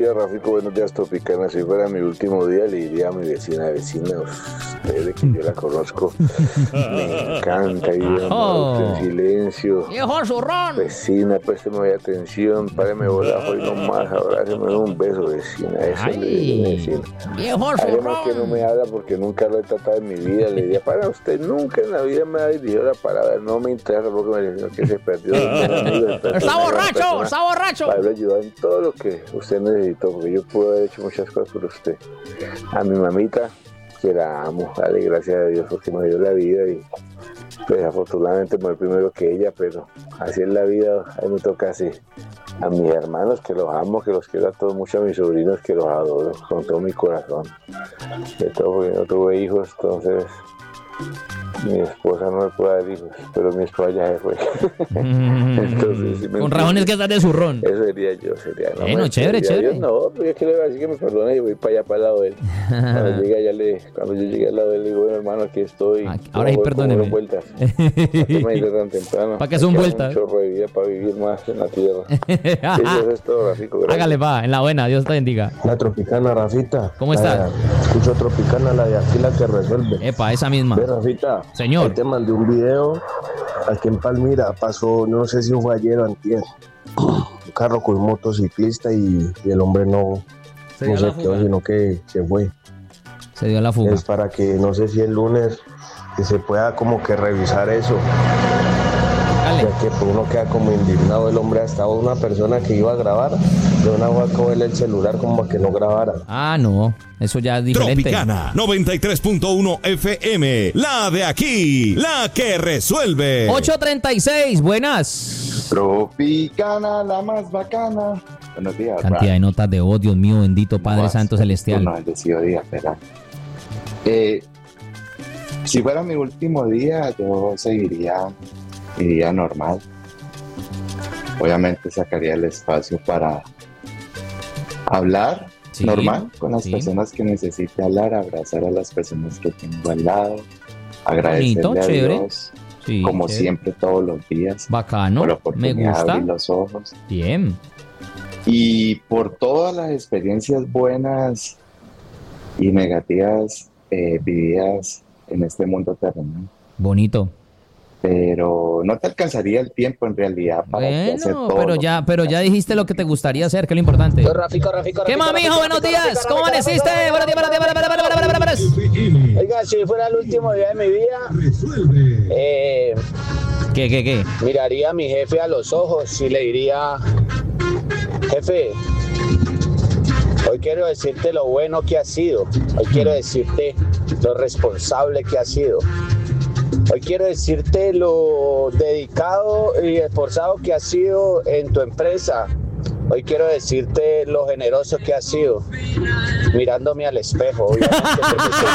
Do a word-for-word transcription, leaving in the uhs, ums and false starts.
Rafico, buenos días, Tropicana. Si fuera mi último día, le diría a mi vecina, vecina, usted que yo la conozco, me encanta, y yo Oh. en silencio. ¡Viejo zurrón! Vecina, présteme hoy atención, páreme bolajo y no más, abráceme un beso, vecina. Eso le digo a mi vecina. ¡Viejo Además que no zurrón! me habla porque nunca lo he tratado en mi vida. Le diría, para usted nunca en la vida me ha dirigido la palabra. No me interesa porque me dijo que se perdió. ¡Está borracho! ¡Está borracho! Para haberle ayudado en todo lo que usted necesitó, porque yo pude haber hecho muchas cosas por usted. A mi mamita, que la amo, dale gracias a Dios porque me dio la vida y pues afortunadamente me primero que ella, pero así es la vida, a mí me toca así. A mis hermanos que los amo, que los quiero a todos, mucho a mis sobrinos que los adoro con todo mi corazón. De todo porque no tuve hijos, entonces mi esposa no me puede dar hijos, pero mi esposa ya se fue. Entonces, si me Con razones que estás de zurrón. Eso sería yo, sería. No, Bueno, me- chévere, sería chévere. yo, no, porque es que le voy a decir que me perdone y voy para allá, para el lado de él. Cuando llegue allá, le, cuando yo llegue al lado de él, le digo, bueno, hermano, aquí estoy. Ah, ahora sí, ¿Cómo voy? ¿Cómo perdóneme. voy vueltas? ¿Para qué me dice tan temprano? ¿Para qué son Me queda vueltas? Un chorro de vida para vivir más en la tierra. Eso es todo, Rafico. Gracias. Hágale, va, en la buena, Dios te bendiga. La Tropicana, Rafita. ¿Cómo está? La- escucho Tropicana, la de aquí, la que resuelve. Epa, esa misma. Ve, Rafita. Señor. Ahí te mandé un video. Aquí en Palmira pasó, no sé si fue ayer o antier. Un carro con un motociclista y, y el hombre no, Se no dio la se quedó, fuga. sino que se fue. Se dio la fuga. Es para que, no sé si el lunes, que se pueda como que revisar eso. Dale. Ya que pues, uno queda como indignado. El hombre hasta una persona que iba a grabar, de una fue a cogerle el celular como que no grabara. Ah, no. Eso ya es diferente. Tropicana noventa y tres punto uno F M, la de aquí, la que resuelve. ocho treinta y seis, buenas. Tropicana, la más bacana. Buenos días, Cantidad de notas de voz, Dios mío, bendito Padre Más Santo Celestial. Un bendecido día, ¿verdad? Eh, si fuera mi último día, yo seguiría mi día normal. Obviamente sacaría el espacio para hablar Sí, normal con las sí. personas que necesite hablar, abrazar a las personas que tengo al lado, agradecerle Bonito, a chévere. Dios, Sí, como chévere. siempre todos los días, Bacano, por la me oportunidad de gusta. abrir los ojos. Bien. Y por todas las experiencias buenas y negativas eh, vividas en este mundo terrenal. Bonito. Pero no te alcanzaría el tiempo en realidad para hacer Bueno, todo. pero ya, pero ya dijiste lo que te gustaría hacer, que es lo importante. Rafico, Rafico, ¿Qué Rafico, más, mijo? Rafico, Buenos Rafico, días. Rafico, ¿Cómo Rafico, amaneciste? Rafico, Buenos días, buenos días, buenos días, buenos días, buenos días, buenos días. Oiga, si fuera el último día de mi vida, eh, ¿Qué, qué, qué? miraría a mi jefe a los ojos y le diría, jefe, hoy quiero decirte lo bueno que has sido, hoy quiero decirte lo responsable que has sido, hoy quiero decirte lo dedicado y esforzado que has sido en tu empresa, hoy quiero decirte lo generoso que has sido, mirándome al espejo, obviamente, porque soy